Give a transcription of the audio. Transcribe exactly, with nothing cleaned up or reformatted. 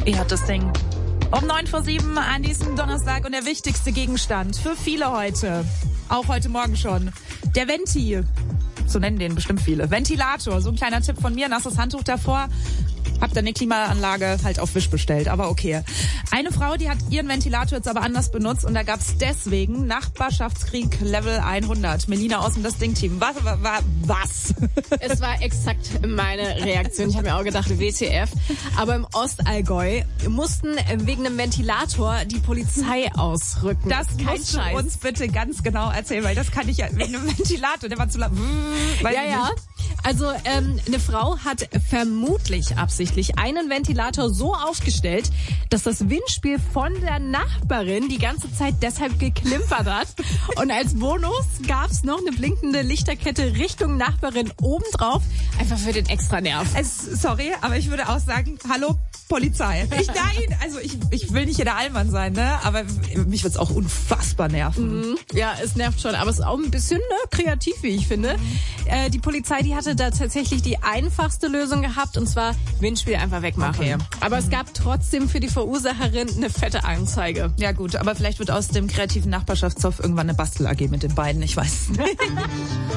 Ihr hört das Ding. Um neun vor sieben an diesem Donnerstag und der wichtigste Gegenstand für viele heute, auch heute Morgen schon, der Venti. So nennen den bestimmt viele. Ventilator, so ein kleiner Tipp von mir, nasses Handtuch davor. Hab dann eine Klimaanlage halt auf Wisch bestellt, aber okay. Eine Frau, die hat ihren Ventilator jetzt aber anders benutzt und da gab's deswegen Nachbarschaftskrieg Level hundert. Melina aus dem Das Ding-Team. Was, was, was? Es war exakt meine Reaktion. Ich habe mir auch gedacht, W T F. Aber im Ostallgäu mussten wegen einem Ventilator die Polizei ausrücken. Das musst du uns bitte ganz genau erzählen, weil das kann ich ja wegen einem Ventilator, der war zu laut. Ja, ja. Also ähm, eine Frau hat vermutlich absichtlich einen Ventilator so aufgestellt, dass das Windspiel von der Nachbarin die ganze Zeit deshalb geklimpert hat. Und als Bonus gab's noch eine blinkende Lichterkette Richtung Nachbarin obendrauf, einfach für den extra Nerv. Es, sorry, aber ich würde auch sagen, hallo Polizei. Ich, nein, also ich, ich will nicht jeder Allmann sein, ne? Aber mich wird's auch unfassbar nerven. Mhm. Ja, es nervt schon, aber es ist auch ein bisschen ne, kreativ, wie ich finde. Mhm. Äh, die Polizei, die hatte da tatsächlich die einfachste Lösung gehabt, und zwar Windspiel einfach wegmachen. Okay. Aber mhm. es gab trotzdem für die Verursacherin eine fette Anzeige. Ja gut, aber vielleicht wird aus dem kreativen Nachbarschaftszopf irgendwann eine Bastel-A G mit den beiden, ich weiß nicht.